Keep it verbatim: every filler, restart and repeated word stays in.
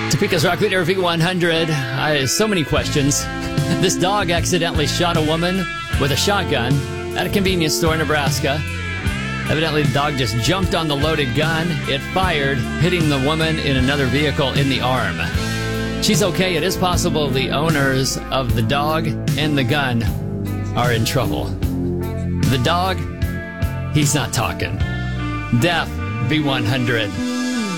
Topeka's Rock Leader V one hundred. I, so many questions. This dog accidentally shot a woman with a shotgun at a convenience store in Nebraska. Evidently, the dog just jumped on the loaded gun. It fired, hitting the woman in another vehicle in the arm. She's okay. It is possible the owners of the dog and the gun are in trouble. The dog, he's not talking. Deaf V one hundred.